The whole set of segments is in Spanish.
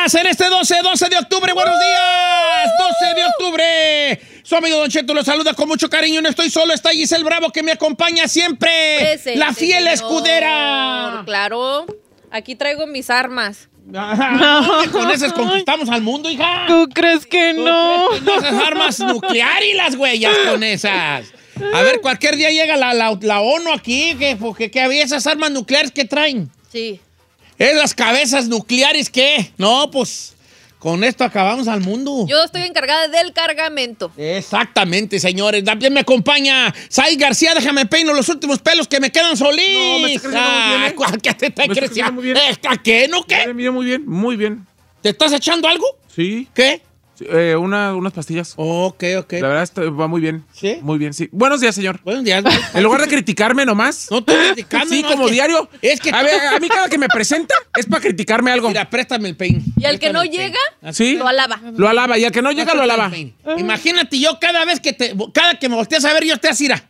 días en este 12 de octubre. ¡Buenos días! 12 de octubre. Su amigo Don Cheto lo saluda con mucho cariño. No estoy solo, está Giselle Bravo, que me acompaña siempre. Presente, la fiel señor. Escudera. Claro. Aquí traigo mis armas. Con esas conquistamos al mundo, hija. ¿Tú crees que no? ¿Tú crees que no? Esas armas nucleares, las huellas con esas. A ver, cualquier día llega la ONU aquí, que había esas armas nucleares que traen. Sí. Esas cabezas nucleares, ¿qué? No, pues, con esto acabamos al mundo. Yo estoy encargada del cargamento. Exactamente, señores. También me acompaña Sai García. Déjame peino los últimos pelos que me quedan solitos. No, me está creciendo muy bien, ¿eh? ¿Cuál que te está Me está creciendo? creciendo muy bien. ¿Qué? ¿No qué? Mira, muy bien, muy bien. ¿Te estás echando algo? Sí. ¿Qué? Sí, unas pastillas. Ok. La verdad va muy bien. ¿Sí? Muy bien, sí. Buenos días, señor. Buenos días, güey. En lugar de criticarme nomás. No estoy criticando. Sí, no, como es que- diario. Es que... A ver, a mí cada que me presenta es para criticarme algo. Mira, préstame el peine. Y al que no Préstame el llega, peine. Sí. lo alaba. Lo alaba. Y al que no llega, lo alaba. Préstame el peine. Imagínate yo cada que me volteas a ver, yo te asira.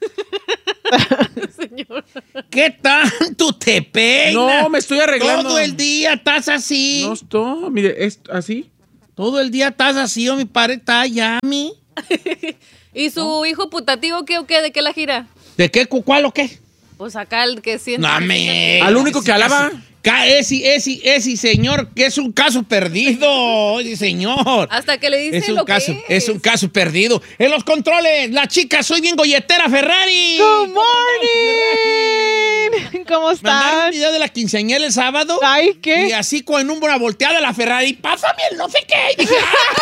Señor. ¿Qué tanto te peinas? No, me estoy arreglando. Todo el día estás así. No estoy. Mire, es así. Todo el día estás así, o mi padre está ya, mi. ¿Y su hijo putativo qué o qué? ¿De qué la gira? ¿De qué? ¿Cuál o qué? Pues acá el que siente. No, me. Al único que alaba. Ese señor, que es un caso perdido, ese señor. Hasta que le dice Es un lo caso, que es un caso perdido. En los controles, la chica, soy bien golletera, Ferrari. Good morning. ¿Cómo Mandaron un están? video de la quinceañera el sábado. Ay, Y ¿qué? así con una volteada la Ferrari, pásame el no sé qué. Y dije,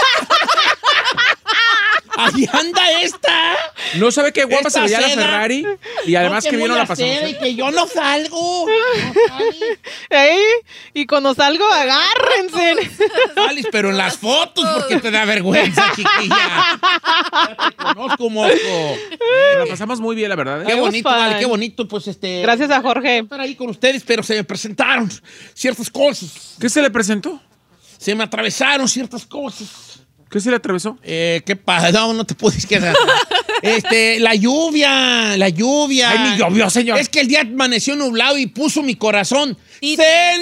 ahí anda esta. No sabe qué guapa se Esta veía la seda. Ferrari. Y además No, que vino voy la a hacer pasamos. y que yo no salgo. Ey, y cuando salgo, agárrense. Sales, pero en las fotos, porque te da vergüenza, chiquilla. Ya te conozco, moco. La pasamos muy bien, la verdad. Qué It was bonito, fun. vale, qué bonito, pues Gracias a Jorge. estar ahí con ustedes, pero se me presentaron ciertas cosas. ¿Qué se le presentó? Se me atravesaron ciertas cosas. ¿Qué se le atravesó? ¿Qué pasa? No te puedes quedar. La lluvia. Ay, ni llovió, señor. Es que el día amaneció nublado y puso mi corazón Sí.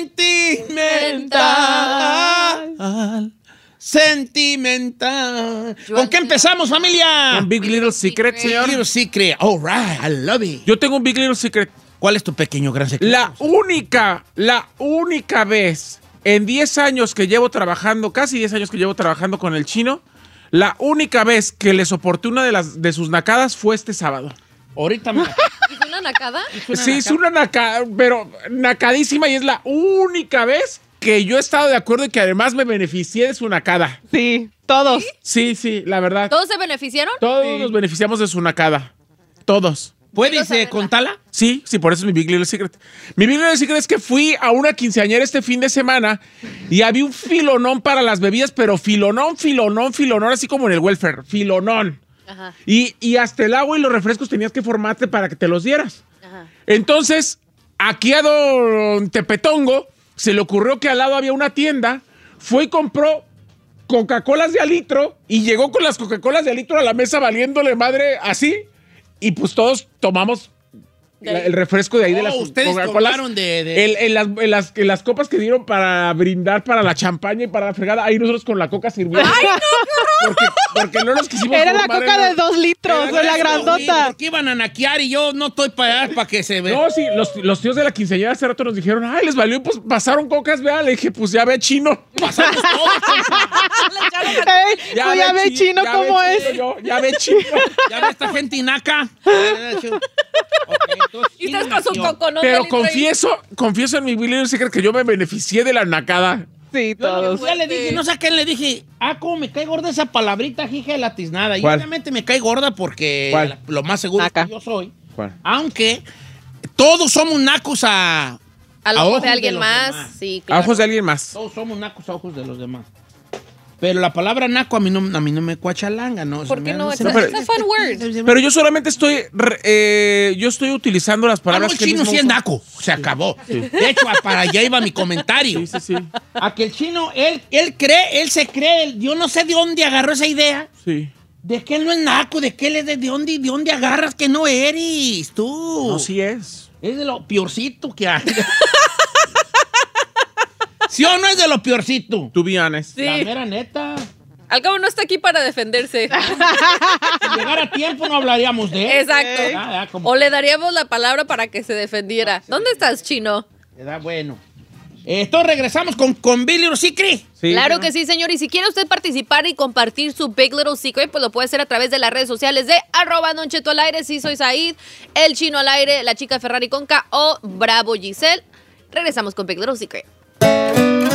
sentimental. ¿Con qué empezamos, familia? Un Big Little Secret, señor. Little secret. All right, I love it. Yo tengo un Big Little Secret. ¿Cuál es tu pequeño gran secreto? La única vez en 10 años que llevo trabajando, casi 10 años que llevo trabajando con el chino, la única vez que le soporté una de sus nacadas fue este sábado. Ahorita me... ¿Es una nacada? Sí, es una nacada, pero nacadísima, y es la única vez que yo he estado de acuerdo y que además me beneficié de su nacada. Sí, todos. Sí, la verdad. ¿Todos se beneficiaron? Todos nos beneficiamos de su nacada. Todos. ¿Puedes Quiero saberla. contarla? Sí, por eso es mi Big Little Secret. Mi Big Little Secret es que fui a una quinceañera este fin de semana y había un filonón para las bebidas, pero filonón, así como en el welfare, filonón. Ajá. Y hasta el agua y los refrescos tenías que formarte para que te los dieras. Ajá. Entonces, aquí a don Tepetongo se le ocurrió que al lado había una tienda, fue y compró Coca-Colas de a litro y llegó con las Coca-Colas de a litro a la mesa valiéndole madre así. Y pues todos tomamos el refresco de ahí de las ustedes Coca-Colas. tomaron de- En las copas que dieron para brindar para la champaña y para la fregada, ahí nosotros con la coca sirviendo. ¡Ay, no, qué horror! Porque no nos quisimos Era la formar coca en de 2 litros, Pero la eso, grandota. porque iban a naquear y yo no estoy para allá para que se vea. No, sí, los tíos de la quinceañera hace rato nos dijeron, ay, les valió, pues pasaron cocas, vea. Le dije, pues ya ve chino. Pasamos todo. Ey, tú ya ves chino ya cómo ve es. chino, ya ve chino. Ya ve esta gente inaca. Y ustedes con su coconut. Pero de litro ahí. confieso en mi Big Little Secret que yo me beneficié de la nacada. Sí, todos. Ya le dije, no sé a quién le dije, cómo me cae gorda esa palabrita, hija de la tiznada. Y ¿Cuál? obviamente me cae gorda porque ¿Cuál? lo más seguro Naca. es que yo soy. ¿Cuál? Aunque todos somos nacos a Al a ojo ojos de alguien de los más. demás. Sí, A claro. ojos de alguien más. Todos somos nacos a ojos de los demás. Pero la palabra naco a mí no me cuachalanga, ¿no? ¿Por qué no? Se It's me- a fun word. Pero yo solamente estoy utilizando las Ah, no, palabras el que él chino mismo sí es usa. naco. Se acabó. De hecho, para allá iba mi comentario. Sí. A que el chino, él se cree, yo no sé de dónde agarró esa idea. Sí. De que él no es naco, de que él es de dónde agarras que no eres, tú. No, sí es. Es de lo piorcito que hay. ¿Sí o no es de lo peorcito? To be honest. Sí. La mera neta. Al cabo no está aquí para defenderse. Si llegara a tiempo no hablaríamos de él. Exacto. O le daríamos la palabra para que se defendiera. ¿Dónde estás, Chino? Bueno. Entonces regresamos con Big Little Secret. Sí, Claro que sí, señor. Y si quiere usted participar y compartir su Big Little Secret, pues lo puede hacer a través de las redes sociales de @Don Cheto al aire. Sí, soy Said, el Chino al aire, la chica Ferrari con K o Bravo Giselle. Regresamos con Big Little Secret.